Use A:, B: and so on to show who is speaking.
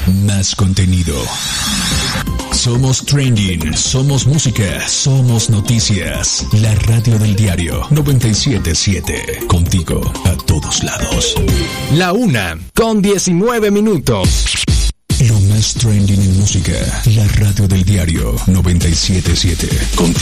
A: más contenido. Somos trending, somos música, somos noticias. La radio del diario 97.7. Contigo a todos lados.
B: La 1:19.
A: Lo más trending en música. La radio del diario 97.7. Contigo.